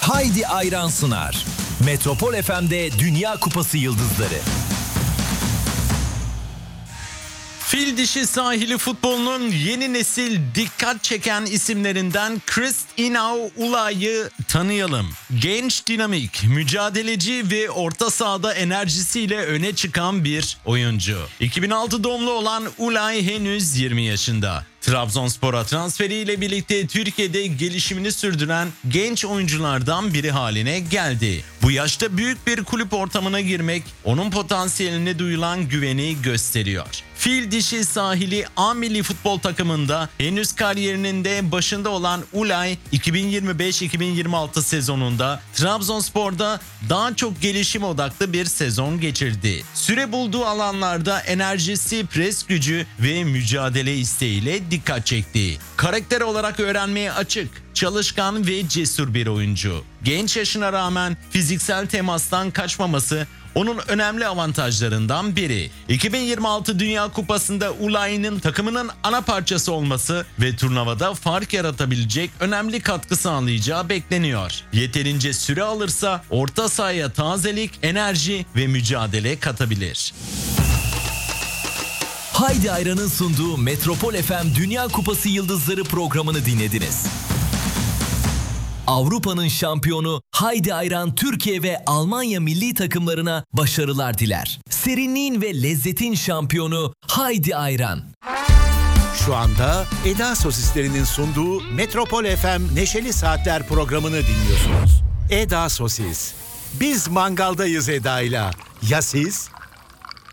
Haydi Ayran sunar. Metropol FM'de Dünya Kupası Yıldızları. Fil dişi sahili futbolunun yeni nesil dikkat çeken isimlerinden Kristina Ulay'ı tanıyalım. Genç, dinamik, mücadeleci ve orta sahada enerjisiyle öne çıkan bir oyuncu. 2006 doğumlu olan Ulay henüz 20 yaşında. Trabzonspor'a transferiyle birlikte Türkiye'de gelişimini sürdüren genç oyunculardan biri haline geldi. Bu yaşta büyük bir kulüp ortamına girmek onun potansiyeline duyulan güveni gösteriyor. Fil dişi sahili A milli futbol takımında henüz kariyerinin de başında olan Ulay 2025-2026 sezonunda Trabzonspor'da daha çok gelişim odaklı bir sezon geçirdi. Süre bulduğu alanlarda enerjisi, pres gücü ve mücadele isteğiyle dikkat çekti. Karakter olarak öğrenmeye açık, çalışkan ve cesur bir oyuncu. Genç yaşına rağmen fiziksel temastan kaçmaması onun önemli avantajlarından biri. 2026 Dünya Kupası'nda Ulay'ın takımının ana parçası olması ve turnuvada fark yaratabilecek önemli katkı sağlayacağı bekleniyor. Yeterince süre alırsa orta sahaya tazelik, enerji ve mücadele katabilir. Haydi Ayran'ın sunduğu Metropol FM Dünya Kupası Yıldızları programını dinlediniz. Avrupa'nın şampiyonu Haydi Ayran Türkiye ve Almanya milli takımlarına başarılar diler. Serinliğin ve lezzetin şampiyonu Haydi Ayran. Şu anda Eda Sosislerinin sunduğu Metropol FM Neşeli Saatler programını dinliyorsunuz. Eda Sosis. Biz mangaldayız Eda'yla. Ya siz?